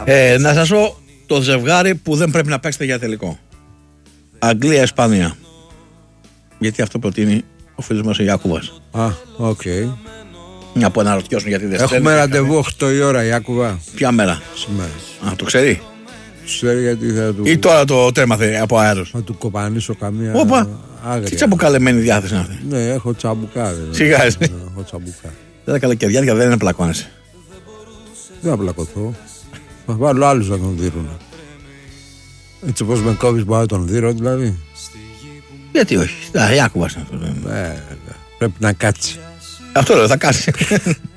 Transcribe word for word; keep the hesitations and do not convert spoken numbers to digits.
Ε, να σας πω το ζευγάρι που δεν πρέπει να παίξετε για τελικό. Αγγλία-Ισπανία. Γιατί αυτό προτείνει ο φίλος μας ο Ιάκουβας. Α, οκ. Okay. Μια που αναρωτιώσουν γιατί δεν στέλνει. Έχουμε ραντεβού οκτώ η ώρα, Ιάκουβα. Ποια μέρα? Σήμερα. Α, το ξέρει. Ξέρει γιατί θα του. Ή τώρα το τέμαθε από αέρος. Θα του κοπανίσω καμία. Όπα. Άγρια. Τι τσαμπουκαλεμένη διάθεση είναι αυτή. Ναι, έχω τσαμπουκά. Σιγά εσύ. Έχω τσαμπουκά. Δεν τα καλοκαιριάτικα δεν είναι πλακώνεσαι. Δεν θα πλακωθώ. Θα βάλω άλλους να τον δίνουν. Έτσι όπως με κόβεις μπορώ να τον δίνω δηλαδή. Γιατί όχι. Τα Ιάκουβας είναι αυτό. Ναι, πρέπει να κάτσει. Αυτό λέω, θα κάτσει.